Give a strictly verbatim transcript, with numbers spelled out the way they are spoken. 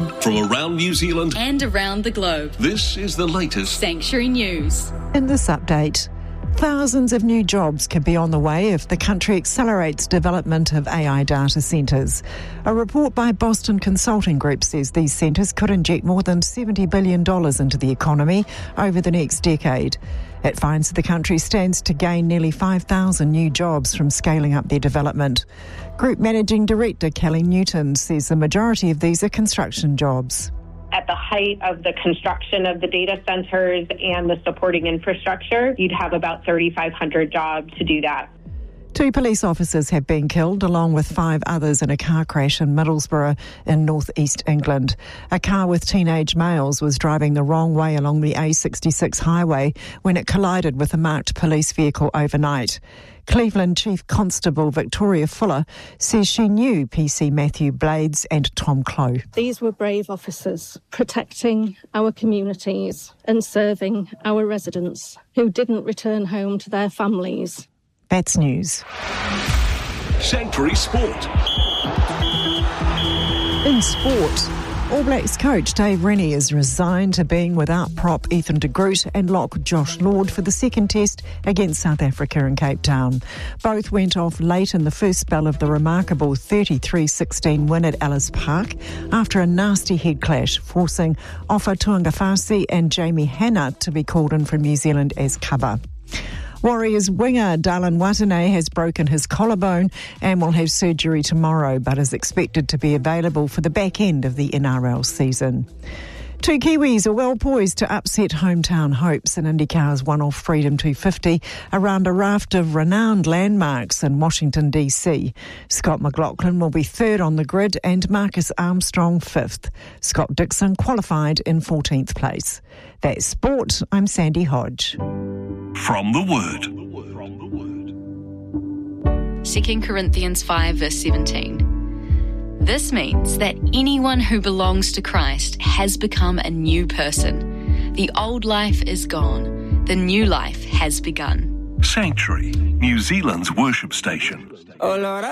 From around New Zealand and around the globe, this is the latest Sanctuary News. In this update, thousands of new jobs could be on the way if the country accelerates development of A I data centres. A report by Boston Consulting Group says these centres could inject more than seventy billion dollars into the economy over the next decade. It finds the country stands to gain nearly five thousand new jobs from scaling up their development. Group Managing Director Kelly Newton says the majority of these are construction jobs. At the height of the construction of the data centers and the supporting infrastructure, you'd have about thirty-five hundred jobs to do that. Two police officers have been killed, along with five others, in a car crash in Middlesbrough in north-east England. A car with teenage males was driving the wrong way along the A sixty-six highway when it collided with a marked police vehicle overnight. Cleveland Chief Constable Victoria Fuller says she knew P C Matthew Blades and Tom Clough. These were brave officers protecting our communities and serving our residents who didn't return home to their families. That's news. Sanctuary Sport. In sport, All Blacks coach Dave Rennie is resigned to being without prop Ethan de Groot and lock Josh Lord for the second test against South Africa in Cape Town. Both went off late in the first spell of the remarkable thirty-three sixteen win at Ellis Park after a nasty head clash, forcing Ofa Tuangafasi and Jamie Hannah to be called in from New Zealand as cover. Warriors winger Darlin Watene has broken his collarbone and will have surgery tomorrow, but is expected to be available for the back end of the N R L season. Two Kiwis are well poised to upset hometown hopes in IndyCar's one-off Freedom two fifty around a raft of renowned landmarks in Washington, D C. Scott McLaughlin will be third on the grid and Marcus Armstrong fifth. Scott Dixon qualified in fourteenth place. That's sport. I'm Sandy Hodge. From the Word. Second Corinthians five verse seventeen. This means that anyone who belongs to Christ has become a new person. The old life is gone. The new life has begun. Sanctuary, New Zealand's worship station. Oh Lord,